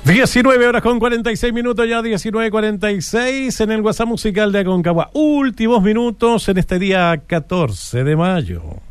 19 horas con 46 minutos, ya 19:46 en el WhatsApp musical de Aconcagua. Últimos minutos en este día 14 de mayo.